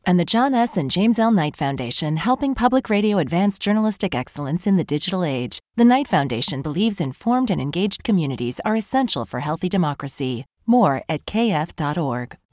and the John S. and James L. Knight Foundation, helping public radio advance journalistic excellence in the digital age. The Knight Foundation believes informed and engaged communities are essential for healthy democracy. More at kf.org.